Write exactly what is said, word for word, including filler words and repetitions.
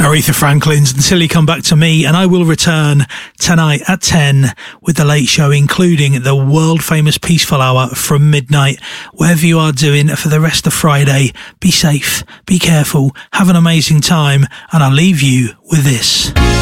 Aretha Franklin's Until You Come Back to Me, and I will return tonight at ten with The Late Show, including the world-famous Peaceful Hour from midnight. Whatever you are doing for the rest of Friday, be safe, be careful, have an amazing time, and I'll leave you with this.